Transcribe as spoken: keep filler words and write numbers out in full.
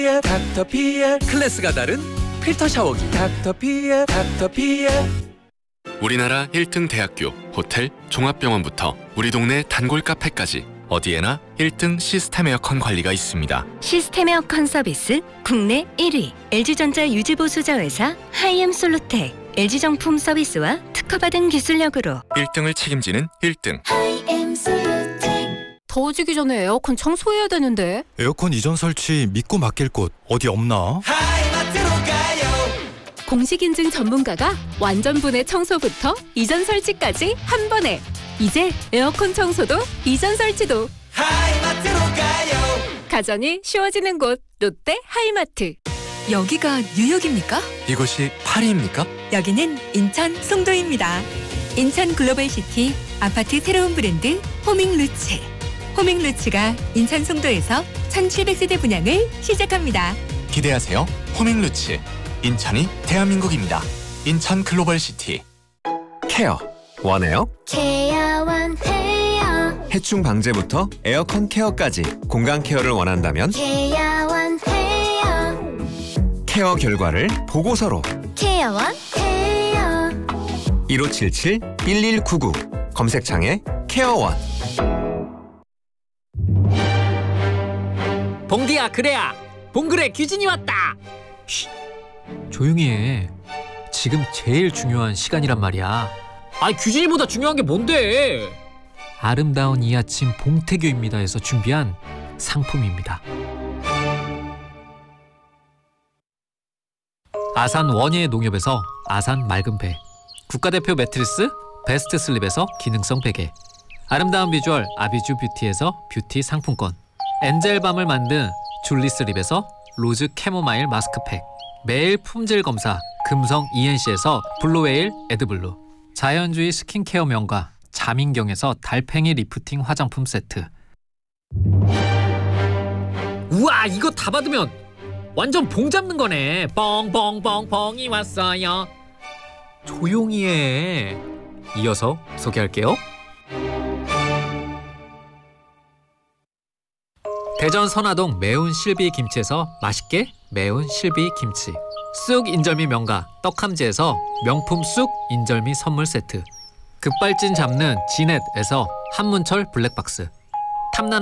닥터피엘. 클래스가 다른 필터 샤워기 닥터피엘. 닥터피엘. 우리나라 일 등 대학교, 호텔, 종합병원부터 우리 동네 단골 카페까지 어디에나 일 등 시스템 에어컨 관리가 있습니다. 시스템 에어컨 서비스 국내 일 위 엘지전자 유지보수자회사 하이엠솔루텍. 엘지정품 서비스와 특허받은 기술력으로 일 등을 책임지는 일 등. 하이엠솔루텍. 더워지기 전에 에어컨 청소해야 되는데. 에어컨 이전 설치 믿고 맡길 곳 어디 없나? 하이마트로 가요. 공식 인증 전문가가 완전 분해 청소부터 이전 설치까지 한 번에. 이제 에어컨 청소도 이전 설치도 하이마트로 가요. 가전이 쉬워지는 곳 롯데 하이마트. 여기가 뉴욕입니까? 이곳이 파리입니까? 여기는 인천 송도입니다. 인천 글로벌시티 아파트 새로운 브랜드 호밍루츠. 호밍루츠가 인천 송도에서 천칠백 세대 분양을 시작합니다. 기대하세요. 호밍루츠. 인천이 대한민국입니다. 인천 글로벌시티. 케어 원해요? 케어원 헤어. 해충 방제부터 에어컨 케어까지 공간 케어를 원한다면 케어원 헤어. 케어 결과를 보고서로 케어원 헤어. 일오칠칠 일일구구 검색창에 케어원. 봉디야, 그래야 봉그레 규진이 왔다. 쉬, 조용히 해. 지금 제일 중요한 시간이란 말이야. 아니, 규진이보다 중요한 게 뭔데? 아름다운 이 아침 봉태규입니다에서 준비한 상품입니다. 아산 원예 농협에서 아산 맑은 배, 국가대표 매트리스 베스트 슬립에서 기능성 베개, 아름다운 비주얼 아비주 뷰티에서 뷰티 상품권, 엔젤밤을 만든 줄리슬립에서 로즈 캐모마일 마스크팩, 매일 품질 검사 금성 이엔씨에서 블루웨일 에드블루, 자연주의 스킨케어 명가 자민경에서 달팽이 리프팅 화장품 세트. 우와, 이거 다 받으면 완전 봉 잡는 거네. 뻥뻥뻥 뻥이 왔어요. 조용히 해. 이어서 소개할게요. 대전 선화동 매운 실비 김치에서 맛있게 매운 실비 김치, 쑥 인절미 명가 떡함지에서 명품 쑥 인절미 선물 세트, 급발진 잡는 지넷에서 한문철 블랙박스, 탐나는